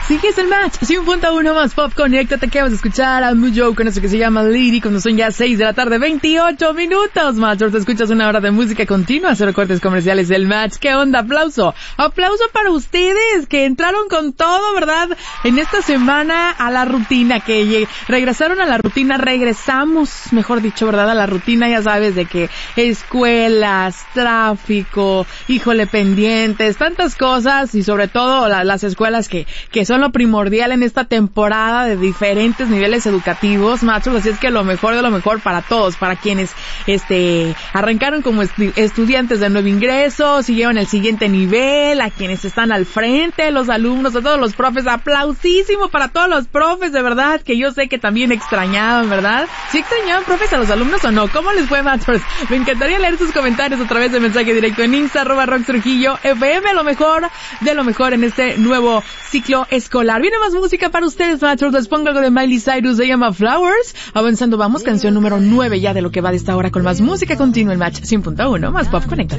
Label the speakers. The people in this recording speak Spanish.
Speaker 1: Sí que es el match. 100.1 más Pop Conéctate, que vamos a escuchar a Mujo con eso que se llama Lady, cuando son ya 6 de la tarde, 28 minutos, match. Te escuchas una hora de música continua, 0 cortes comerciales del match. ¿Qué onda? Aplauso para ustedes que entraron con todo, ¿verdad? En esta semana a la rutina, que regresaron a la rutina, regresamos, mejor dicho, ¿verdad? A la rutina, ya sabes, de que escuelas, tráfico, híjole, pendientes, tantas cosas, y sobre todo las escuelas que son lo primordial en esta temporada de diferentes niveles educativos, machos. Así es que lo mejor de lo mejor para todos, para quienes arrancaron como estudiantes de nuevo ingreso, siguieron el siguiente nivel, a quienes están al frente, los alumnos, a todos los profes, aplausísimo para todos los profes, de verdad, que yo sé que también extrañaban, ¿verdad? ¿Sí extrañaban, profes, a los alumnos o no? ¿Cómo les fue, machos? Me encantaría leer sus comentarios a través de mensaje directo en Insta, @RoxTrujillo_FM, lo mejor de lo mejor en este nuevo ciclo escolar. Viene más música para ustedes, machos. Les pongo algo de Miley Cyrus, se llama Flowers. Avanzando vamos, canción número 9 ya de lo que va de esta hora con más música continua, el match 100.1 más Pop Conecta.